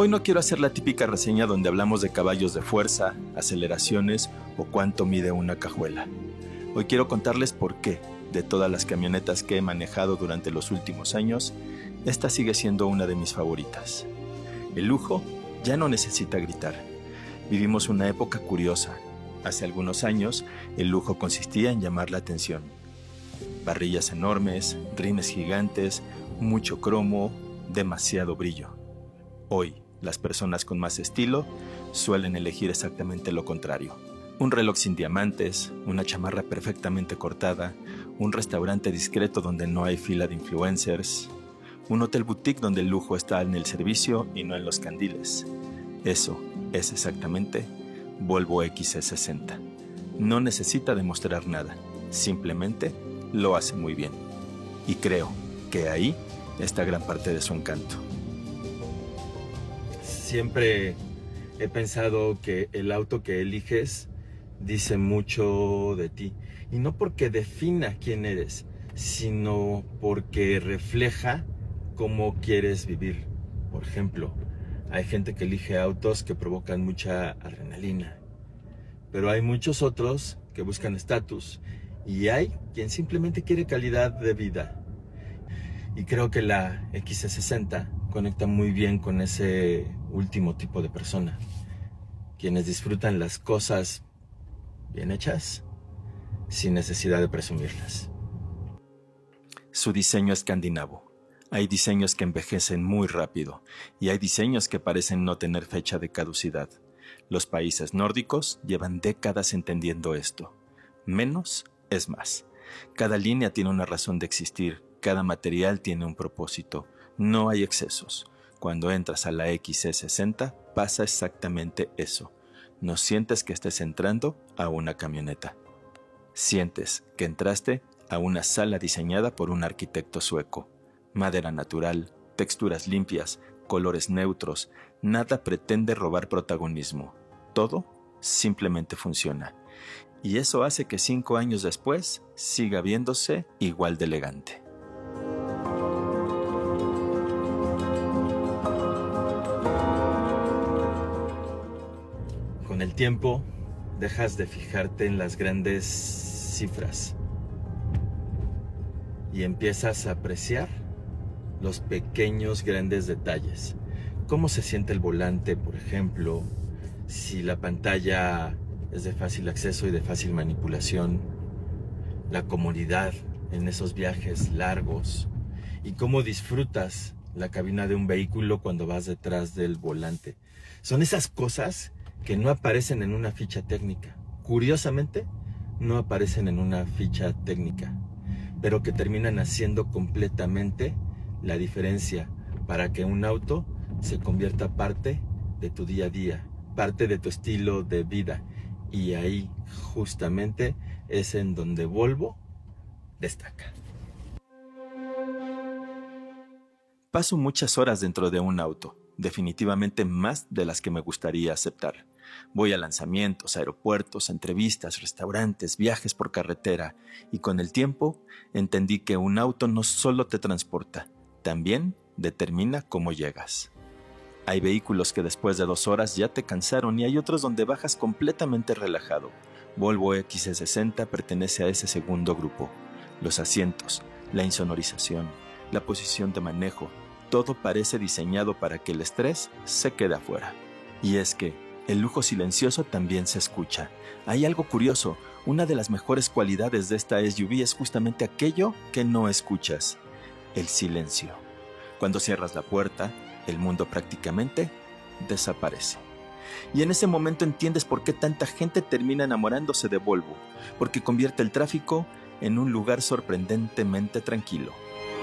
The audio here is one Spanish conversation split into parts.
Hoy no quiero hacer la típica reseña donde hablamos de caballos de fuerza, aceleraciones o cuánto mide una cajuela. Hoy quiero contarles por qué, de todas las camionetas que he manejado durante los últimos años, esta sigue siendo una de mis favoritas. El lujo ya no necesita gritar. Vivimos una época curiosa. Hace algunos años, el lujo consistía en llamar la atención. Parrillas enormes, rines gigantes, mucho cromo, demasiado brillo. Hoy, las personas con más estilo suelen elegir exactamente lo contrario. Un reloj sin diamantes, una chamarra perfectamente cortada, un restaurante discreto donde no hay fila de influencers, un hotel boutique donde el lujo está en el servicio y no en los candiles. Eso es exactamente Volvo XC60. No necesita demostrar nada, simplemente lo hace muy bien. Y creo que ahí está gran parte de su encanto. Siempre he pensado que el auto que eliges dice mucho de ti. Y no porque defina quién eres, sino porque refleja cómo quieres vivir. Por ejemplo, hay gente que elige autos que provocan mucha adrenalina. Pero hay muchos otros que buscan estatus. Y hay quien simplemente quiere calidad de vida. Y creo que la XC60 conecta muy bien con ese último tipo de persona. Quienes disfrutan las cosas bien hechas, sin necesidad de presumirlas. Su diseño escandinavo. Hay diseños que envejecen muy rápido y hay diseños que parecen no tener fecha de caducidad. Los países nórdicos llevan décadas entendiendo esto. Menos es más. Cada línea tiene una razón de existir, cada material tiene un propósito. No hay excesos. Cuando entras a la XC60 pasa exactamente eso. No sientes que estés entrando a una camioneta. Sientes que entraste a una sala diseñada por un arquitecto sueco. Madera natural, texturas limpias, colores neutros, nada pretende robar protagonismo. Todo simplemente funciona. Y eso hace que 5 años después siga viéndose igual de elegante. Con el tiempo, dejas de fijarte en las grandes cifras y empiezas a apreciar los pequeños, grandes detalles. Cómo se siente el volante, por ejemplo, si la pantalla es de fácil acceso y de fácil manipulación, la comodidad en esos viajes largos y cómo disfrutas la cabina de un vehículo cuando vas detrás del volante. Son esas cosas que no aparecen en una ficha técnica. Curiosamente, no aparecen en una ficha técnica, pero que terminan haciendo completamente la diferencia para que un auto se convierta parte de tu día a día, parte de tu estilo de vida. Y ahí justamente es en donde Volvo destaca. Paso muchas horas dentro de un auto, definitivamente más de las que me gustaría aceptar. Voy a lanzamientos, aeropuertos, entrevistas, restaurantes, viajes por carretera y con el tiempo entendí que un auto no solo te transporta, también determina cómo llegas. Hay vehículos que después de 2 horas ya te cansaron y hay otros donde bajas completamente relajado. Volvo XC60 pertenece a ese segundo grupo. Los asientos, la insonorización, la posición de manejo, todo parece diseñado para que el estrés se quede afuera. Y es que el lujo silencioso también se escucha. Hay algo curioso, una de las mejores cualidades de esta SUV es justamente aquello que no escuchas, el silencio. Cuando cierras la puerta, el mundo prácticamente desaparece. Y en ese momento entiendes por qué tanta gente termina enamorándose de Volvo, porque convierte el tráfico en un lugar sorprendentemente tranquilo.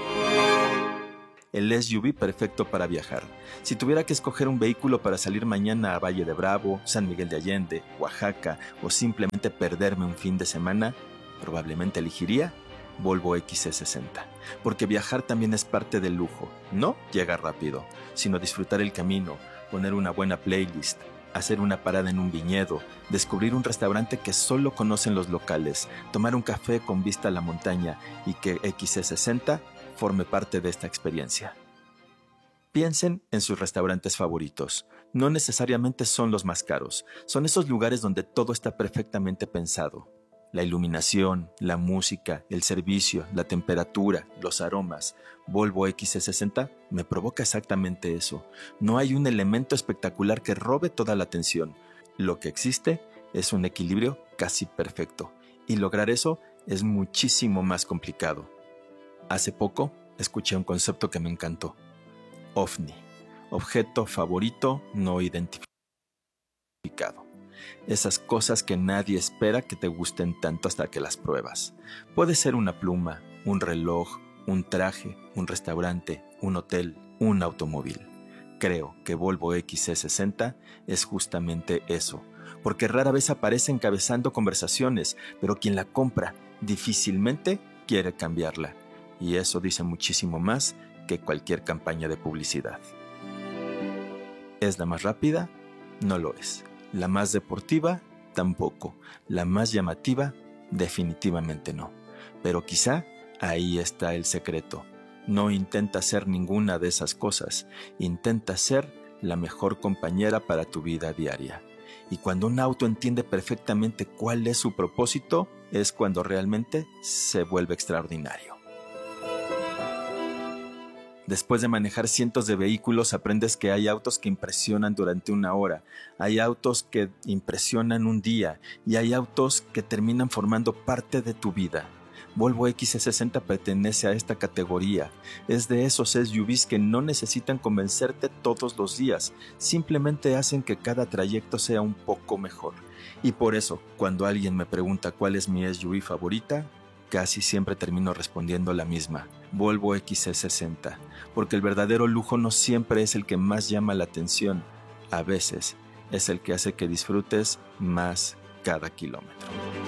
El SUV perfecto para viajar. Si tuviera que escoger un vehículo para salir mañana a Valle de Bravo, San Miguel de Allende, Oaxaca o simplemente perderme un fin de semana, probablemente elegiría Volvo XC60, porque viajar también es parte del lujo. No llegar rápido, sino disfrutar el camino, poner una buena playlist, hacer una parada en un viñedo, descubrir un restaurante que solo conocen los locales, tomar un café con vista a la montaña y que XC60 forme parte de esta experiencia. Piensen en sus restaurantes favoritos. No necesariamente son los más caros, son esos lugares donde todo está perfectamente pensado. La iluminación, la música, el servicio, la temperatura, los aromas. Volvo XC60 me provoca exactamente eso. No hay un elemento espectacular que robe toda la atención. Lo que existe es un equilibrio casi perfecto. Y lograr eso es muchísimo más complicado. Hace poco escuché un concepto que me encantó. OVNI, objeto favorito no identificado. Esas cosas que nadie espera que te gusten tanto hasta que las pruebas. Puede ser una pluma, un reloj, un traje, un restaurante, un hotel, un automóvil. Creo que Volvo XC60 es justamente eso, porque rara vez aparece encabezando conversaciones, pero quien la compra difícilmente quiere cambiarla. Y eso dice muchísimo más que cualquier campaña de publicidad. ¿Es la más rápida? No lo es. La más deportiva, tampoco. La más llamativa, definitivamente no. Pero quizá ahí está el secreto. No intenta ser ninguna de esas cosas. Intenta ser la mejor compañera para tu vida diaria. Y cuando un auto entiende perfectamente cuál es su propósito, es cuando realmente se vuelve extraordinario. Después de manejar cientos de vehículos, aprendes que hay autos que impresionan durante una hora, hay autos que impresionan un día y hay autos que terminan formando parte de tu vida. Volvo XC60 pertenece a esta categoría. Es de esos SUVs que no necesitan convencerte todos los días, simplemente hacen que cada trayecto sea un poco mejor. Y por eso, cuando alguien me pregunta cuál es mi SUV favorita, casi siempre termino respondiendo la misma, Volvo XC60, porque el verdadero lujo no siempre es el que más llama la atención, a veces es el que hace que disfrutes más cada kilómetro.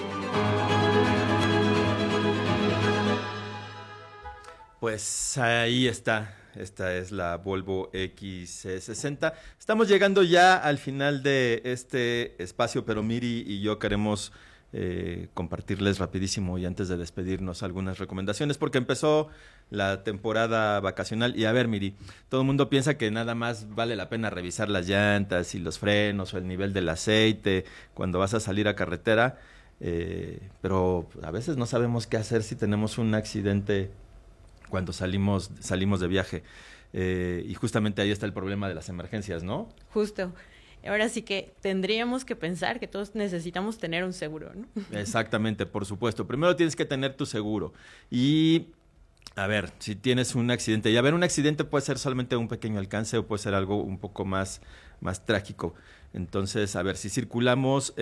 Pues ahí está, esta es la Volvo XC60. Estamos llegando ya al final de este espacio, pero Miri y yo queremos compartirles rapidísimo y antes de despedirnos algunas recomendaciones porque empezó la temporada vacacional y a ver Miri, todo el mundo piensa que nada más vale la pena revisar las llantas y los frenos o el nivel del aceite cuando vas a salir a carretera, pero a veces no sabemos qué hacer si tenemos un accidente cuando salimos de viaje y justamente ahí está el problema de las emergencias, ¿no? Justo. Ahora sí que tendríamos que pensar que todos necesitamos tener un seguro, ¿no? Exactamente, por supuesto. Primero tienes que tener tu seguro. Y, a ver, si tienes un accidente, y a ver, un accidente puede ser solamente un pequeño alcance o puede ser algo un poco más trágico. Entonces, a ver, si circulamos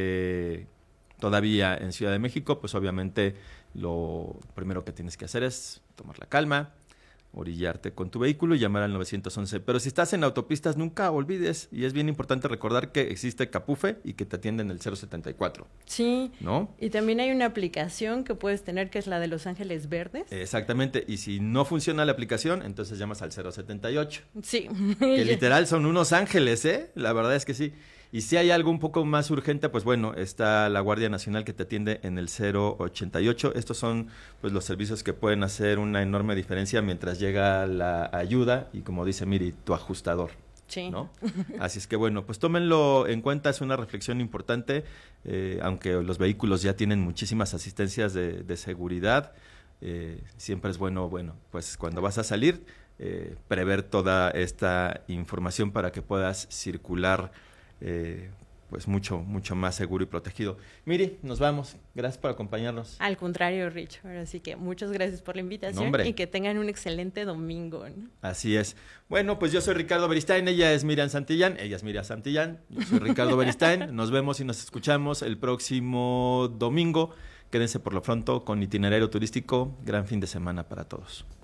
todavía en Ciudad de México, pues obviamente lo primero que tienes que hacer es tomar la calma, orillarte con tu vehículo y llamar al 911. Pero si estás en autopistas, nunca olvides, y es bien importante recordar que existe Capufe y que te atienden el 074. Sí, ¿no? Y también hay una aplicación que puedes tener que es la de Los Ángeles Verdes. Exactamente, y si no funciona la aplicación, entonces llamas al 078. Sí. Que literal son unos ángeles, la verdad es que sí. Y si hay algo un poco más urgente, pues bueno, está la Guardia Nacional que te atiende en el 088. Estos son pues los servicios que pueden hacer una enorme diferencia mientras llega la ayuda y como dice Miri, tu ajustador. Sí. ¿No? Así es que bueno, pues tómenlo en cuenta, es una reflexión importante, aunque los vehículos ya tienen muchísimas asistencias de seguridad, siempre es bueno, pues cuando vas a salir, prever toda esta información para que puedas circular pues mucho más seguro y protegido. Miri, nos vamos. Gracias por acompañarnos. Al contrario, Rich. Ahora sí que muchas gracias por la invitación y que tengan un excelente domingo, ¿no? Así es. Bueno, pues yo soy Ricardo Beristain, ella es Miriam Santillán, yo soy Ricardo Beristain. Nos vemos y nos escuchamos el próximo domingo. Quédense por lo pronto con Itinerario Turístico. Gran fin de semana para todos.